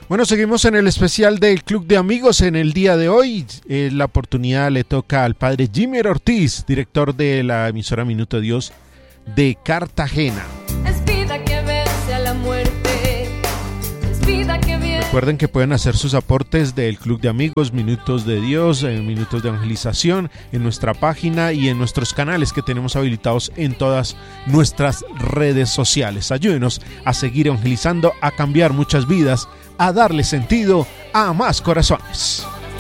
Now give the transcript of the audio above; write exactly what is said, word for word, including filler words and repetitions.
Bueno, seguimos en el especial del Club de Amigos. En el día de hoy, eh, la oportunidad le toca al padre Jimmy Ortiz, director de la emisora Minuto de Dios de Cartagena. Es vida que vence a la muerte, es vida que viene. Recuerden que pueden hacer sus aportes del Club de Amigos, Minutos de Dios, eh, Minutos de Evangelización, en nuestra página y en nuestros canales que tenemos habilitados en todas nuestras redes sociales. Ayúdenos a seguir evangelizando, a cambiar muchas vidas, a darle sentido a más corazones.